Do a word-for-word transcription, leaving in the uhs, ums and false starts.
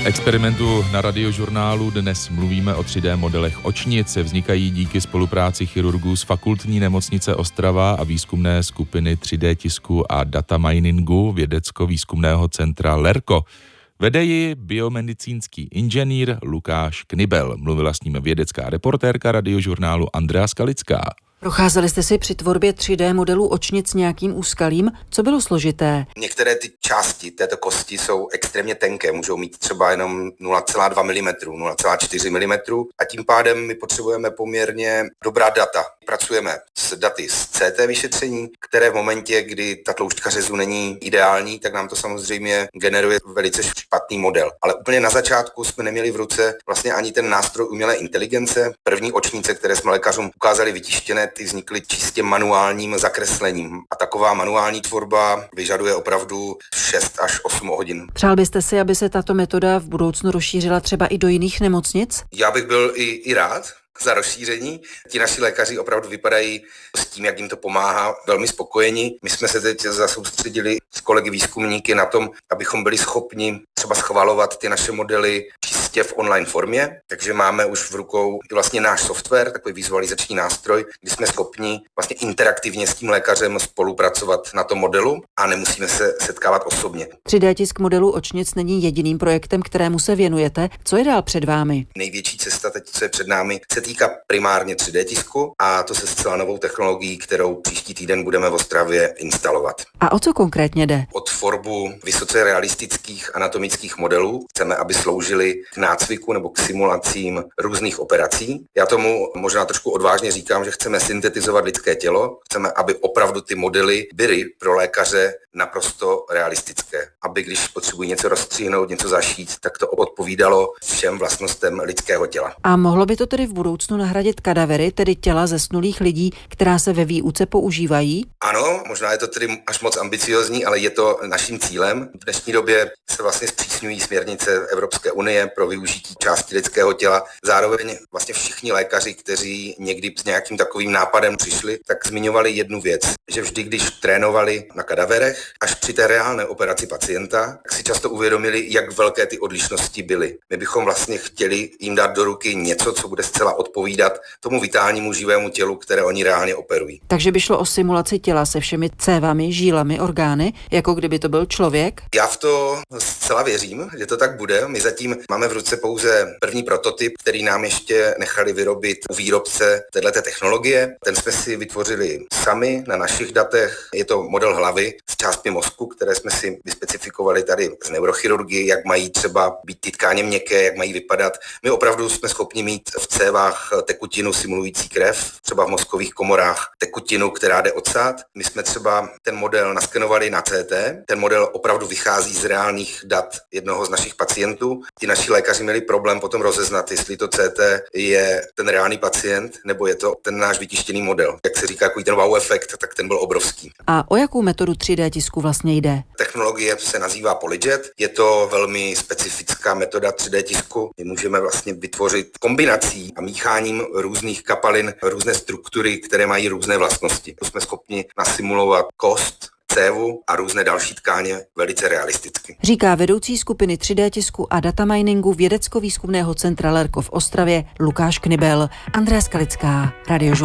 Experimentu na Radiožurnálu dnes mluvíme o tři dé modelech očnic. Vznikají díky spolupráci chirurgů z Fakultní nemocnice Ostrava a výzkumné skupiny tři dé tisku a data miningu vědecko-výzkumného centra Lerco. Vede ji biomedicínský inženýr Lukáš Knibel. Mluvila s ním vědecká reportérka Radiožurnálu Andrea Skalická. Procházeli jste si při tvorbě tři dé modelů očnic nějakým úskalím? Co bylo složité? Některé ty části této kosti jsou extrémně tenké, můžou mít třeba jenom nula celá dva milimetru, nula celá čtyři milimetru a tím pádem my potřebujeme poměrně dobrá data. Pracujeme s daty z C T vyšetření, které v momentě, kdy ta tloušťka řezu není ideální, tak nám to samozřejmě generuje velice špatný model. Ale úplně na začátku jsme neměli v ruce vlastně ani ten nástroj umělé inteligence. První očnice, které jsme lékařům ukázali vytištěné, ty vznikly čistě manuálním zakreslením. A taková manuální tvorba vyžaduje opravdu šest až osm hodin. Přál byste si, aby se tato metoda v budoucnu rozšířila třeba i do jiných nemocnic? Já bych byl i, i rád za rozšíření. Ti naši lékaři opravdu vypadají s tím, jak jim to pomáhá, velmi spokojeni. My jsme se teď zasoustředili s kolegy výzkumníky na tom, abychom byli schopni třeba schvalovat ty naše modely čistě v online formě, takže máme už v rukou vlastně náš software, takový vizualizační nástroj, kdy jsme schopni vlastně interaktivně s tím lékařem spolupracovat na tom modelu a nemusíme se setkávat osobně. tři dé tisk modelu očnic není jediným projektem, kterému se věnujete. Co je dál před vámi? Největší cesta teď, co je před námi, se týká primárně tři dé tisku a to se zcela novou technologií, kterou příští týden budeme v Ostravě instalovat. A o co konkrétně jde? O tvorbu vysoce realistických anatomických modelů. Chceme, aby sloužily k nácviku nebo k simulacím různých operací. Já tomu možná trošku odvážně říkám, že chceme syntetizovat lidské tělo. Chceme, aby opravdu ty modely byly pro lékaře naprosto realistické. Aby když potřebují něco rozstříhnout, něco zašít, tak to odpovídalo všem vlastnostem lidského těla. A mohlo by to tedy v budoucnu nahradit kadavery, tedy těla zesnulých lidí, která se ve výuce používají? Ano, možná je to tedy až moc ambiciozní, ale je to naším cílem. V dnešní době se vlastně zpřísňují směrnice Evropské unie pro využití části lidského těla. Zároveň vlastně všichni lékaři, kteří někdy s nějakým takovým nápadem přišli, tak zmiňovali jednu věc, že vždy, když trénovali na kadaverech, až při té reálné operaci pacienta, tak si často uvědomili, jak velké ty odlišnosti byly. My bychom vlastně chtěli jim dát do ruky něco, co bude zcela odpovídat tomu vitálnímu živému tělu, které oni reálně operují. Takže by šlo o simulaci těla se všemi cévami, žílami, orgány, jako kdyby to byl člověk? Já v to zcela věřím, že to tak bude. My zatím máme v ruce pouze první prototyp, který nám ještě nechali vyrobit u výrobce této technologie. Ten jsme si vytvořili sami na našich datech. Je to model hlavy s částmi mozku, které jsme si vyspecifikovali tady z neurochirurgie, jak mají třeba být ty tkáně měkké, jak mají vypadat. My opravdu jsme schopni mít v cévách tekutinu simulující krev, třeba v mozkových komorách tekutinu, která jde odsát. My jsme třeba ten model naskenovali na C T. Ten model opravdu vychází z reálných dat jednoho z našich pacientů. Ti naši lékaři měli problém potom rozeznat, jestli to C T je ten reálný pacient, nebo je to ten náš vytištěný model. Jak se říká, takový ten wow efekt, tak ten byl obrovský. A o jakou metodu tři dé tisku vlastně jde? Technologie se nazývá PolyJet. Je to velmi specifická metoda tři dé tisku. My můžeme vlastně vytvořit kombinací a mícháním různých kapalin různé struktury, které mají různé vlastnosti. Jsme schopni nasimulovat kost, cévu a různé další tkáně velice realisticky. Říká vedoucí skupiny tři dé tisku a data miningu vědecko-výzkumného centra Lerco v Ostravě Lukáš Knibel. Andrea Skalická, Radiožurnál.